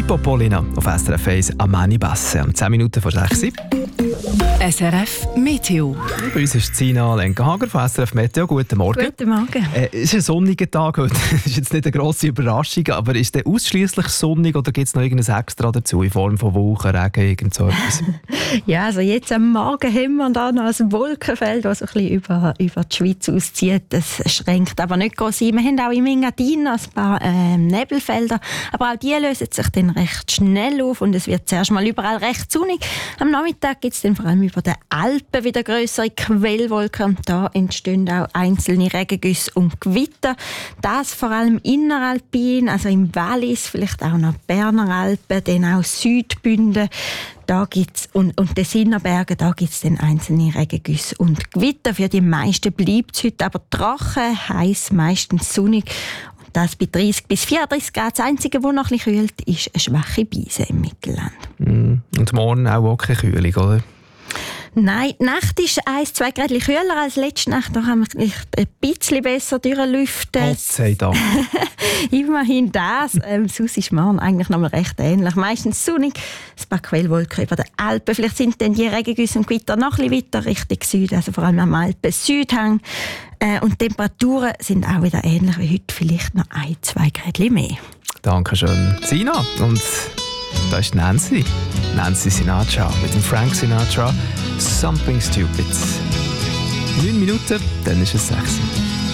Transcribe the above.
Pippo Polina auf SRF 1 am Mani Basse. Um 10 Minuten vor 6 Uhr. SRF Meteo. Bei uns ist Sina Lenkenhager von SRF Meteo. Guten Morgen. Guten Morgen. Es ist ein sonniger Tag heute. Das ist jetzt nicht eine grosse Überraschung, aber ist der ausschliesslich sonnig oder gibt es noch irgendein Extra dazu in Form von Wolken, Regen, irgend so etwas? Ja, also jetzt am Morgen haben wir da noch ein Wolkenfeld, das so ein bisschen über die Schweiz auszieht. Das schränkt aber nicht groß ein. Wir haben auch im Engadin noch ein paar Nebelfelder, aber auch die lösen sich dann recht schnell auf und es wird zuerst mal überall recht sonnig. Am Nachmittag gibt es dann vor allem über den Alpen wieder grössere Quellwolken. Da entstehen auch einzelne Regengüsse und Gewitter. Das vor allem inneralpin, also im Wallis, vielleicht auch noch Berner Alpen, dann auch Südbünden. Da gibt's und Tessiner Berge, da gibt es dann einzelne Regengüsse und Gewitter. Für die meisten bleibt es heute aber trocken, heiß, meistens sonnig. Und das bei 30 bis 34 Grad. Das Einzige, was noch ein bisschen kühlt, ist eine schwache Brise im Mittelland. Und morgen auch keine Kühlung, oder? Nein, die Nacht ist 1-2 Grad kühler als letzte Nacht. Da haben wir vielleicht ein bisschen besser durchlüften. Gott sei Dank. Immerhin das. Sonst ist morgen eigentlich noch mal recht ähnlich. Meistens sonnig, ein paar Quellwolken über den Alpen. Vielleicht sind dann die Regengüsse und Gewitter noch ein bisschen weiter Richtung Süden, also vor allem am Alpen-Südhang. Und die Temperaturen sind auch wieder ähnlich wie heute, vielleicht noch 1-2 Grad mehr. Dankeschön, Sina. Und da ist Nancy Sinatra mit dem Frank Sinatra. Something Stupid. 9 Minuten, dann ist es 6 Uhr.